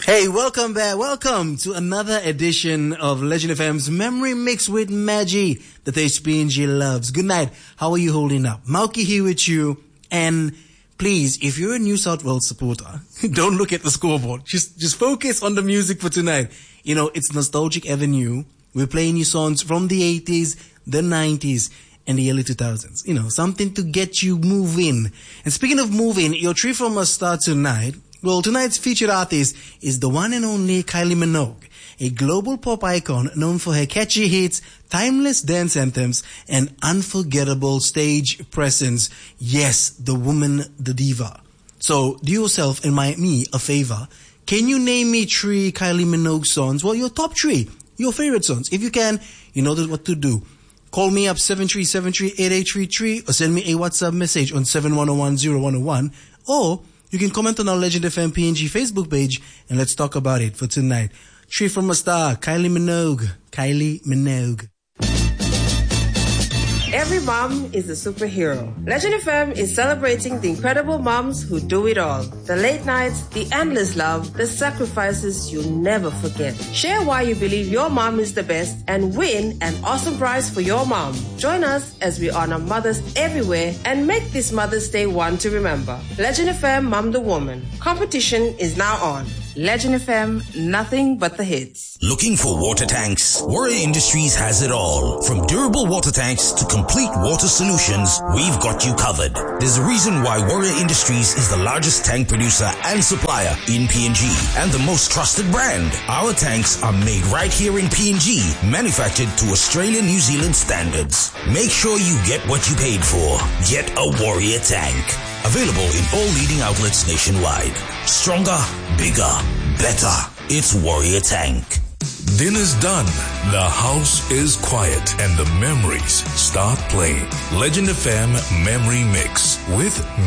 Hey, welcome back. Welcome to another edition of Legend FM's Memory Mix with Maggie that PNG loves. Good night. How are you holding up? Mauki here with you. And please, if you're a New South Wales supporter, don't look at the scoreboard. Just focus on the music for tonight. You know, it's Nostalgic Avenue. We're playing you songs from the 80s, the 90s, and the early 2000s. You know, something to get you moving. And speaking of moving, your trip from a start tonight. Well, tonight's featured artist is the one and only Kylie Minogue, a global pop icon known for her catchy hits, timeless dance anthems, and unforgettable stage presence. Yes, the woman, the diva. So, do yourself and me a favor. Can you name me 3 Kylie Minogue songs? Well, your top 3, your favorite songs. If you can, you know what to do. Call me up 7373-8833 or send me a WhatsApp message on 7101-0101 or you can comment on our Legend FM PNG Facebook page and let's talk about it for tonight. Tree from a Star, Kylie Minogue. Kylie Minogue. Every mom is a superhero. Legend FM is celebrating the incredible moms who do it all. The late nights, the endless love, the sacrifices you'll never forget. Share why you believe your mom is the best and win an awesome prize for your mom. Join us as we honor mothers everywhere and make this Mother's Day one to remember. Legend FM Mom the Woman. Competition is now on. Legend FM, nothing but the hits. Looking for water tanks? Warrior Industries has it all. From durable water tanks to complete water solutions, we've got you covered. There's a reason why Warrior Industries is the largest tank producer and supplier in PNG and the most trusted brand. Our tanks are made right here in PNG, manufactured to Australian New Zealand standards. Make sure you get what you paid for. Get a Warrior tank. Available in all leading outlets nationwide. Stronger, bigger, better. It's Warrior Tank. Dinner's done. The house is quiet and the memories start playing. Legend FM Memory Mix with